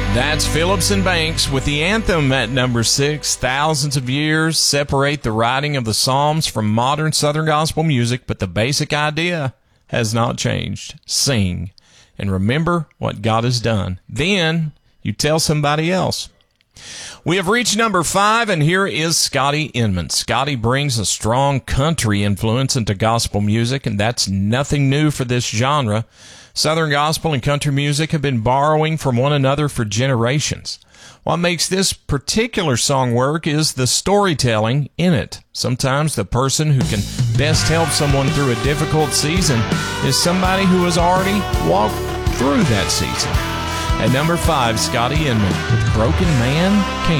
That's Phillips and Banks with the anthem at number 6. Thousands of years separate the writing of the Psalms from modern Southern gospel music, but the basic idea has not changed. Sing and remember what God has done. Then you tell somebody else. We have reached number 5, and here is Scotty Inman. Scotty brings a strong country influence into gospel music, and that's nothing new for this genre. Southern gospel and country music have been borrowing from one another for generations. What makes this particular song work is the storytelling in it. Sometimes the person who can best help someone through a difficult season is somebody who has already walked through that season. At number 5, Scotty Inman with Broken Man Can.